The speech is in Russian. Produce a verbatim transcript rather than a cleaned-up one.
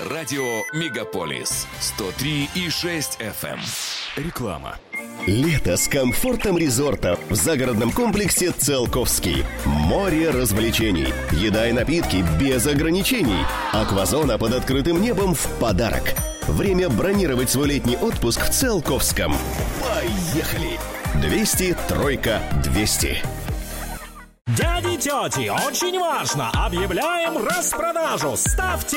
Радио «Мегаполис» сто три и шесть эф эм. Реклама. Лето с комфортом резорта в загородном комплексе «Циолковский». Море развлечений, еда и напитки без ограничений. Аквазона под открытым небом в подарок. Время бронировать свой летний отпуск в Циолковском. Поехали! двести тройка двести. Дяди, тети, очень важно! Объявляем распродажу! Ставьте